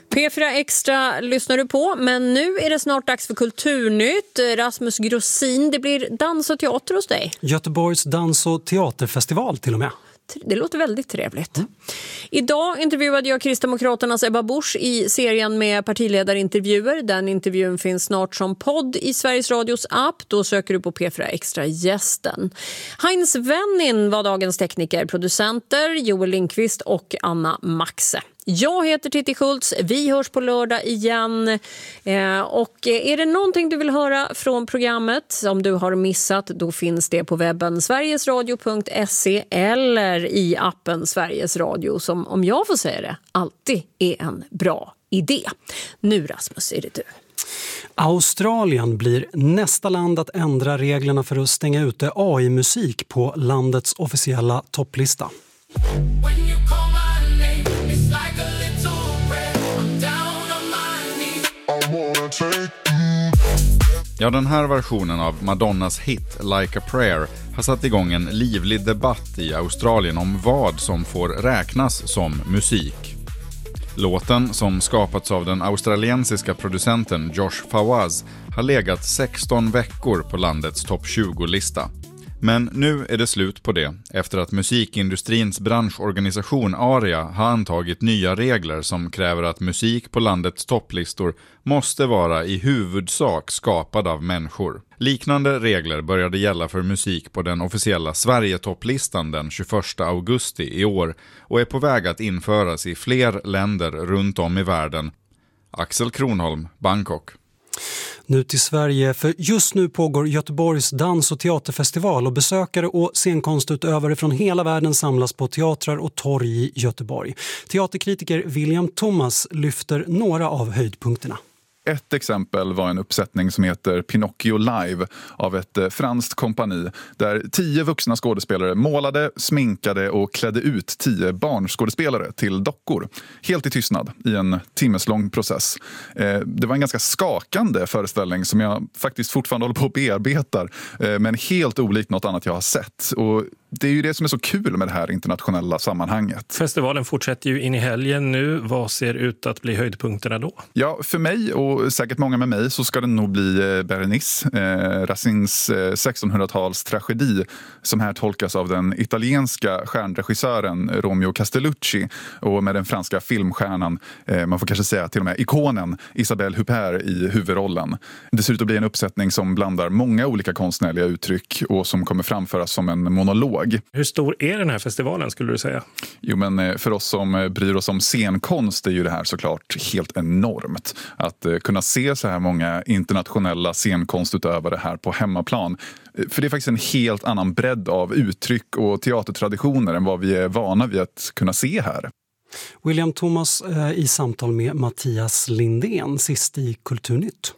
P4 Extra lyssnar du på, men nu är det snart dags för Kulturnytt. Rasmus Grossin, det blir dans och teater hos dig. Göteborgs dans- och teaterfestival till och med. Det låter väldigt trevligt. Idag intervjuade jag Kristdemokraternas Ebba Busch i serien med partiledarintervjuer. Den intervjun finns snart som podd i Sveriges Radios app. Då söker du på P4 Extra gästen. Heinz Wennin var dagens tekniker, producenter Joel Lindqvist och Anna Maxe. Jag heter Titti Schultz, vi hörs på lördag igen. Och är det någonting du vill höra från programmet som du har missat, då finns det på webben sverigesradio.se eller i appen Sveriges Radio, som, om jag får säga det, alltid är en bra idé. Nu Rasmus, är det du. Australien blir nästa land att ändra reglerna för att stänga ute AI-musik på landets officiella topplista. Ja, den här versionen av Madonnas hit Like a Prayer har satt igång en livlig debatt i Australien om vad som får räknas som musik. Låten, som skapats av den australiensiska producenten Josh Fawaz, har legat 16 veckor på landets topp 20-lista. Men nu är det slut på det, efter att musikindustrins branschorganisation ARIA har antagit nya regler som kräver att musik på landets topplistor måste vara i huvudsak skapad av människor. Liknande regler började gälla för musik på den officiella Sverige-topplistan den 21 augusti i år och är på väg att införas i fler länder runt om i världen. Axel Kronholm, Bangkok. Nu till Sverige, för just nu pågår Göteborgs dans- och teaterfestival och besökare och scenkonstutövare från hela världen samlas på teatrar och torg i Göteborg. Teaterkritiker William Thomas lyfter några av höjdpunkterna. Ett exempel var en uppsättning som heter Pinocchio Live av ett franskt kompani där 10 vuxna skådespelare målade, sminkade och klädde ut 10 barnskådespelare till dockor. Helt i tystnad i en timmeslång process. Det var en ganska skakande föreställning som jag faktiskt fortfarande håller på att bearbeta, men helt olikt något annat jag har sett. Och det är ju det som är så kul med det här internationella sammanhanget. Festivalen fortsätter ju in i helgen nu. Vad ser ut att bli höjdpunkterna då? Ja, för mig och säkert många med mig så ska det nog bli Berenice, Racines 1600-tals tragedi, som här tolkas av den italienska stjärnregissören Romeo Castellucci och med den franska filmstjärnan, man får kanske säga till och med ikonen, Isabelle Huppert i huvudrollen. Det ser ut att bli en uppsättning som blandar många olika konstnärliga uttryck och som kommer framföras som en monolog. Hur stor är den här festivalen, skulle du säga? Jo, men för oss som bryr oss om scenkonst är ju det här såklart helt enormt. Att kunna se så här många internationella scenkonstutövare här på hemmaplan. För det är faktiskt en helt annan bredd av uttryck och teatertraditioner än vad vi är vana vid att kunna se här. William Thomas i samtal med Mattias Lindén, sist i Kulturnytt.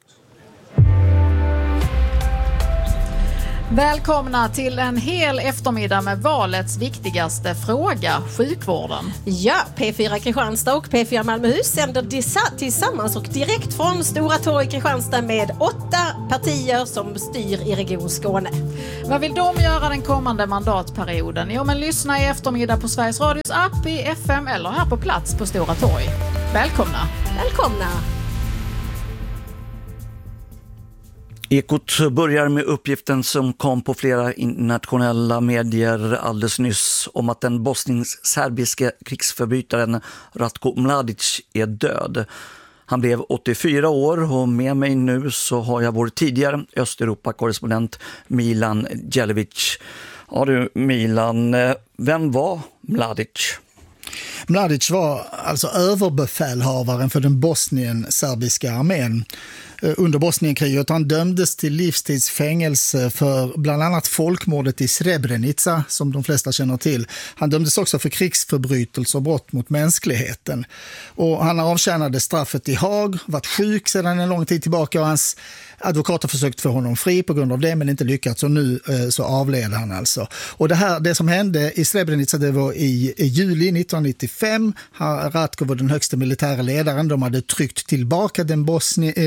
Välkomna till en hel eftermiddag med valets viktigaste fråga, sjukvården. Ja, P4 Kristianstad och P4 Malmöhus sänder tillsammans och direkt från Stora torg Kristianstad med 8 partier som styr i Region Skåne. Vad vill de göra den kommande mandatperioden? Jo, men lyssna i eftermiddag på Sveriges Radios app, i FM eller här på plats på Stora torg. Välkomna! Välkomna! Ekot börjar med uppgiften som kom på flera internationella medier alldeles nyss om att den bosnisk-serbiske krigsförbrytaren Ratko Mladic är död. Han blev 84 år och med mig nu så har jag vår tidigare Östeuropa-korrespondent Milan Djelevic. Ja du Milan, vem var Mladic? Mladic var alltså överbefälhavaren för den bosnien-serbiska armén under Bosnienkriget. Han dömdes till livstidsfängelse för bland annat folkmordet i Srebrenica, som de flesta känner till. Han dömdes också för krigsförbrytelser och brott mot mänskligheten. Och han avtjänade straffet i Haag, varit sjuk sedan en lång tid tillbaka och hans advokater försökt få honom fri på grund av det men inte lyckats, och nu så avled han alltså. Och det som hände i Srebrenica, det var i juli 1995. Ratko var den högsta militära ledaren. De hade tryckt tillbaka den bosniakiska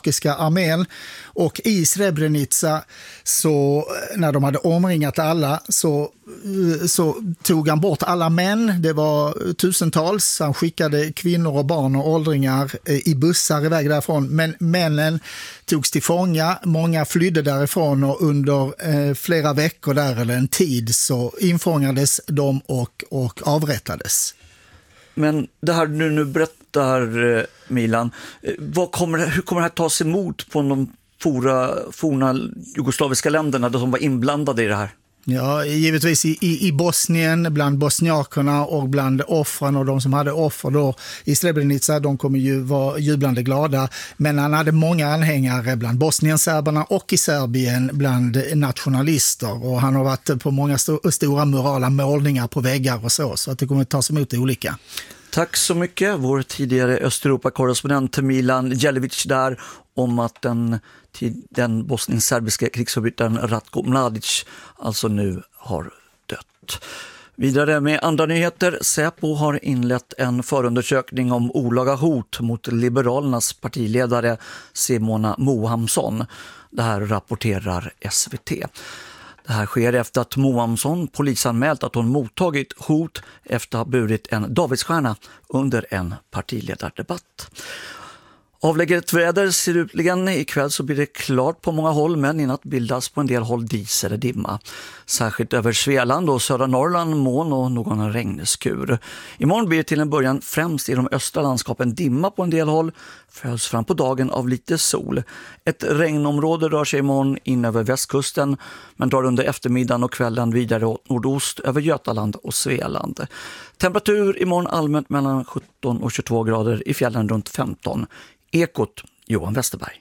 bosniakiska armén. Och i Srebrenica, så när de hade omringat alla, så tog han bort alla män. Det var tusentals. Han skickade kvinnor och barn och åldringar i bussar iväg därifrån. Men männen togs till fånga. Många flydde därifrån och under flera veckor där eller en tid så infångades de och avrättades. Men det här du nu berättar, Milan, hur kommer det här tas emot på de forna jugoslaviska länderna som var inblandade i det här? Ja, givetvis i Bosnien, bland bosniakerna och bland offren och de som hade offer då i Srebrenica, de kommer ju vara jublande glada. Men han hade många anhängare bland bosnienserberna och i Serbien bland nationalister. Och han har varit på många stora murala målningar på väggar och så att det kommer att tas emot olika. Tack så mycket, vår tidigare Östeuropa-korrespondent Milan Jelevic där, om att den bosnisk-serbiska krigsförbrytaren Ratko Mladic alltså nu har dött. Vidare med andra nyheter. Säpo har inlett en förundersökning om olaga hot mot Liberalernas partiledare Simona Mohamsson. Det här rapporterar SVT. Det här sker efter att Mohamsson polisanmält att hon mottagit hot efter att ha burit en Davidsstjärna under en partiledardebatt. Avlägget väder ser utligen. Ikväll så blir det klart på många håll, men i natt bildas på en del håll dis eller dimma. Särskilt över Svealand och södra Norrland moln och någon regnskur. Imorgon blir det till en början främst i de östra landskapen dimma på en del håll, följs fram på dagen av lite sol. Ett regnområde rör sig imorgon in över västkusten, men drar under eftermiddagen och kvällen vidare åt nordost över Götaland och Svealand. Temperatur imorgon allmänt mellan 17 och 22 grader, i fjällen runt 15. Ekot, Johan Westerberg.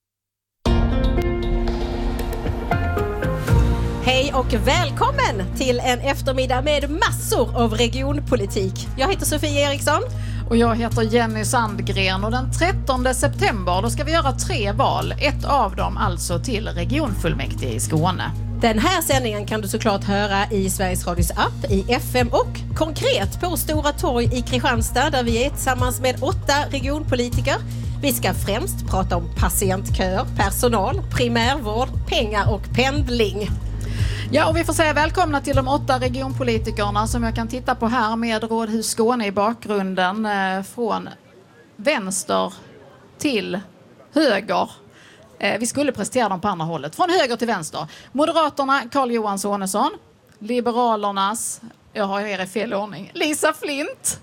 Hej och välkommen till en eftermiddag med massor av regionpolitik. Jag heter Sofie Eriksson. Och jag heter Jenny Sandgren, och den 13 september då ska vi göra 3 val. Ett av dem alltså till regionfullmäktige i Skåne. Den här sändningen kan du såklart höra i Sveriges Radios app, i FM och konkret på Stora Torg i Kristianstad, där vi är tillsammans med 8 regionpolitiker. Vi ska främst prata om patientköer, personal, primärvård, pengar och pendling. Ja, och vi får säga välkomna till de 8 regionpolitikerna som jag kan titta på här med Rådhus Skåne i bakgrunden, från vänster till höger. Vi skulle presentera dem på andra hållet. Från höger till vänster. Moderaterna, Carl-Johan Sonesson. Liberalernas, jag har er i fel ordning, Lisa Flint.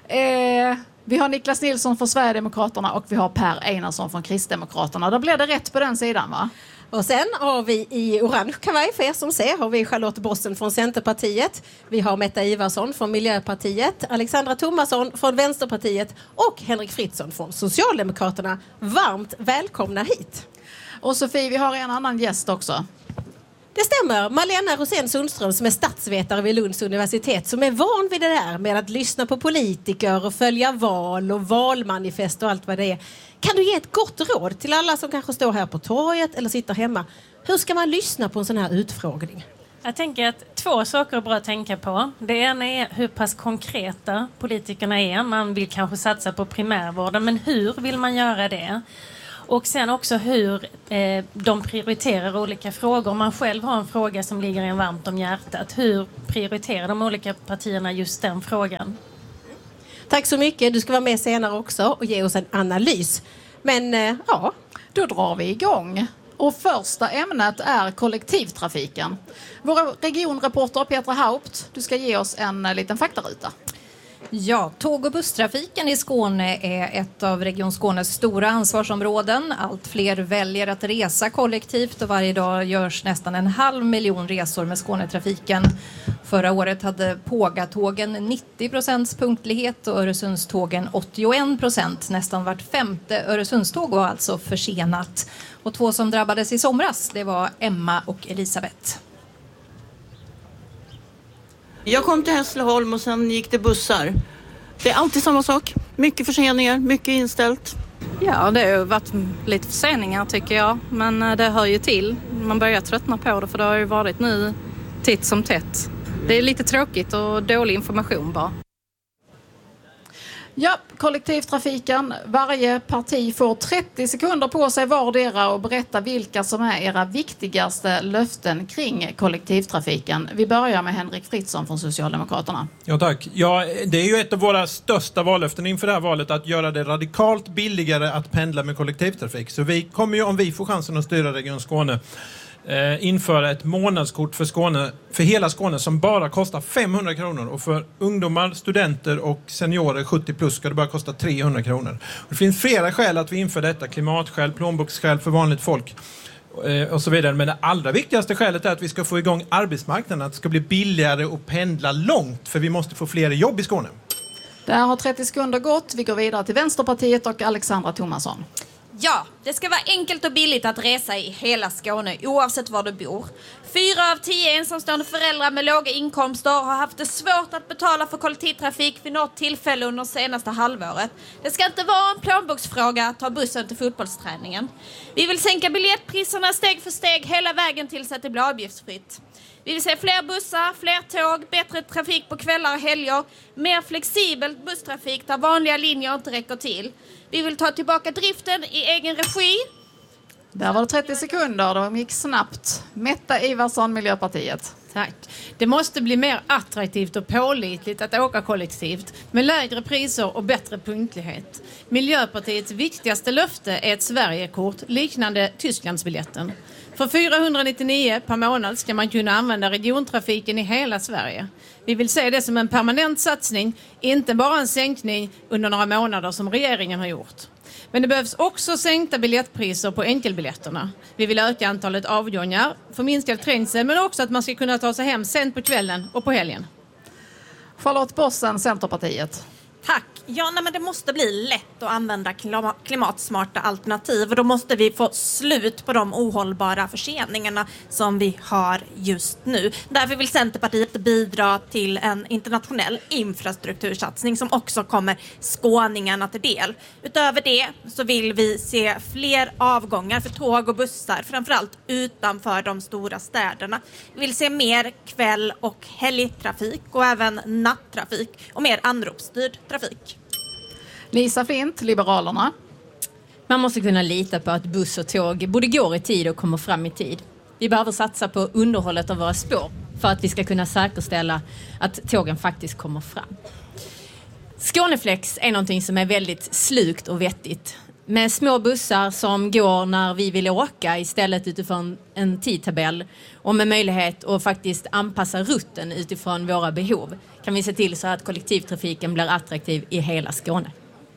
Vi har Niklas Nilsson från Sverigedemokraterna och vi har Per Einarsson från Kristdemokraterna. Då blir det rätt på den sidan, va? Och sen har vi i orange kavaj, för er som ser, har vi Charlotte Bossen från Centerpartiet. Vi har Metta Ivarsson från Miljöpartiet, Alexandra Thomasson från Vänsterpartiet och Henrik Fritzson från Socialdemokraterna. Varmt välkomna hit. Och Sofie, vi har en annan gäst också. Det stämmer. Malena Rosén Sundström, som är statsvetare vid Lunds universitet, som är van vid det där med att lyssna på politiker och följa val och valmanifest och allt vad det är. Kan du ge ett gott råd till alla som kanske står här på torget eller sitter hemma? Hur ska man lyssna på en sån här utfrågning? Jag tänker att 2 saker är bra att tänka på. Det ena är hur pass konkreta politikerna är. Man vill kanske satsa på primärvården, men hur vill man göra det? Och sen också hur de prioriterar olika frågor. Om man själv har en fråga som ligger en varmt om hjärtat, hur prioriterar de olika partierna just den frågan? Tack så mycket. Du ska vara med senare också och ge oss en analys. Men ja, då drar vi igång. Och första ämnet är kollektivtrafiken. Vår regionreporter Petra Haupt, du ska ge oss en liten faktaruta. Ja, tåg- och busstrafiken i Skåne är ett av Region Skånes stora ansvarsområden. Allt fler väljer att resa kollektivt och varje dag görs nästan 500 000 resor med Skånetrafiken. Förra året hade Pågatågen 90% punktlighet och Öresundstågen 81%. Nästan vart 5:e Öresundståg var alltså försenat. Och 2 som drabbades i somras, det var Emma och Elisabeth. Jag kom till Hässleholm och sen gick det bussar. Det är alltid samma sak. Mycket förseningar, mycket inställt. Ja, det har varit lite förseningar tycker jag. Men det hör ju till. Man börjar tröttna på det för det har ju varit nu titt som tätt. Det är lite tråkigt och dålig information bara. Ja, kollektivtrafiken. Varje parti får 30 sekunder på sig vardera och berätta vilka som är era viktigaste löften kring kollektivtrafiken. Vi börjar med Henrik Fritzson från Socialdemokraterna. Ja, tack. Ja, det är ju ett av våra största vallöften inför det här valet att göra det radikalt billigare att pendla med kollektivtrafik. Så vi kommer ju, om vi får chansen att styra Region Skåne, införa ett månadskort för hela Skåne som bara kostar 500 kronor och för ungdomar, studenter och seniorer 70 plus ska det bara kosta 300 kronor. Och det finns flera skäl att vi inför detta, klimatskäl, plånboksskäl för vanligt folk och så vidare. Men det allra viktigaste skälet är att vi ska få igång arbetsmarknaden, att det ska bli billigare att pendla långt för vi måste få fler jobb i Skåne. Där har 30 sekunder gått. Vi går vidare till Vänsterpartiet och Alexandra Thomasson. Ja, det ska vara enkelt och billigt att resa i hela Skåne oavsett var du bor. 4 av 10 ensamstående föräldrar med låga inkomster har haft det svårt att betala för kollektivtrafik vid något tillfälle under senaste halvåret. Det ska inte vara en plånboksfråga att ta bussen till fotbollsträningen. Vi vill sänka biljettpriserna steg för steg hela vägen tills att det blir avgiftsfritt. Vi vill se fler bussar, fler tåg, bättre trafik på kvällar och helger, mer flexibel busstrafik där vanliga linjer inte räcker till. Vi vill ta tillbaka driften i egen regi. Där var det 30 sekunder, de gick snabbt. Metta Ivarsson, Miljöpartiet. Tack. Det måste bli mer attraktivt och pålitligt att åka kollektivt med lägre priser och bättre punktlighet. Miljöpartiets viktigaste löfte är ett Sverigekort liknande Tysklandsbiljetten. För 499 per månad ska man kunna använda regiontrafiken i hela Sverige. Vi vill se det som en permanent satsning, inte bara en sänkning under några månader som regeringen har gjort. Men det behövs också sänkta biljettpriser på enkelbiljetterna. Vi vill öka antalet avgångar, få minskad trängsel men också att man ska kunna ta sig hem sent på kvällen och på helgen. Charlotte Bossen, Centerpartiet. Tack. Ja, men det måste bli lätt att använda klimatsmarta alternativ och då måste vi få slut på de ohållbara förseningarna som vi har just nu. Därför vill Centerpartiet bidra till en internationell infrastruktursatsning som också kommer skåningarna till del. Utöver det så vill vi se fler avgångar för tåg och bussar, framförallt utanför de stora städerna. Vi vill se mer kväll- och helgtrafik och även nattrafik och mer anropsstyrd trafik. Lisa Flint, Liberalerna. Man måste kunna lita på att buss och tåg både går i tid och kommer fram i tid. Vi behöver satsa på underhållet av våra spår för att vi ska kunna säkerställa att tågen faktiskt kommer fram. Skåneflex är någonting som är väldigt slukt och vettigt. Med små bussar som går när vi vill åka istället utifrån en tidtabell och med möjlighet att faktiskt anpassa rutten utifrån våra behov kan vi se till så att kollektivtrafiken blir attraktiv i hela Skåne.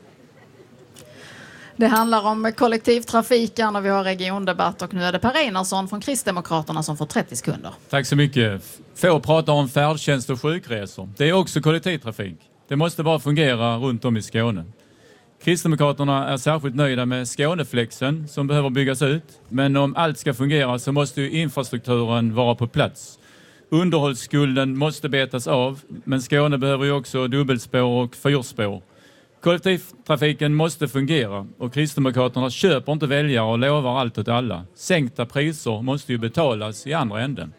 Det handlar om kollektivtrafiken och vi har regiondebatt och nu är det Per Einarsson från Kristdemokraterna som får 30 sekunder. Tack så mycket. Få prata om färdtjänst och sjukresor. Det är också kollektivtrafik. Det måste bara fungera runt om i Skåne. Kristdemokraterna är särskilt nöjda med Skåneflexen som behöver byggas ut. Men om allt ska fungera så måste ju infrastrukturen vara på plats. Underhållsskulden måste betas av, men Skåne behöver ju också dubbelspår och fyrspår. Kollektivtrafiken måste fungera och Kristdemokraterna köper inte väljare och lovar allt åt alla. Sänkta priser måste ju betalas i andra änden.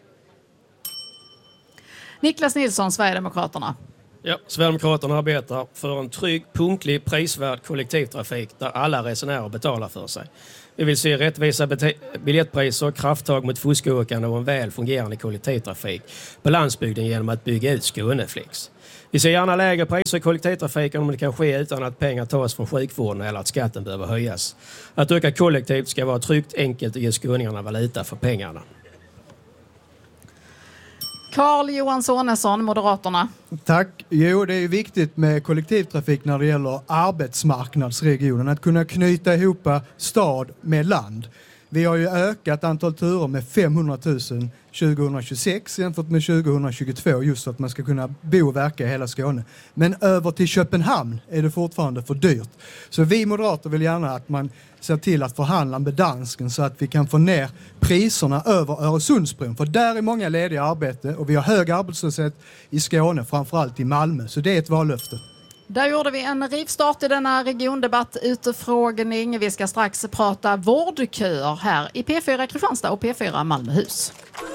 Niklas Nilsson, Sverigedemokraterna. Ja, Sverigedemokraterna arbetar för en trygg, punktlig, prisvärd kollektivtrafik där alla resenärer betalar för sig. Vi vill se rättvisa biljettpriser, krafttag mot fuskåkande och en väl fungerande kollektivtrafik på landsbygden genom att bygga ut Skåneflex. Vi ser gärna lägre priser i kollektivtrafiken om det kan ske utan att pengar tas från sjukvården eller att skatten behöver höjas. Att öka kollektivt ska vara tryggt, enkelt och ge skåningarna valuta för pengarna. Carl-Johan Sonesson, Moderaterna. Tack. Jo, det är ju viktigt med kollektivtrafik när det gäller arbetsmarknadsregionen. Att kunna knyta ihop stad med land. Vi har ju ökat antal turer med 500 000 2026 jämfört med 2022 just så att man ska kunna bo och verka i hela Skåne. Men över till Köpenhamn är det fortfarande för dyrt. Så vi moderater vill gärna att man ser till att förhandla med dansken så att vi kan få ner priserna över Öresundsbron. För där är många lediga arbete och vi har hög arbetslöshet i Skåne, framförallt i Malmö. Så det är ett vallöfte. Där gjorde vi en rivstart i denna regiondebatt utfrågning. Vi ska strax prata vårdköer här i P4 Kristianstad och P4 Malmöhus.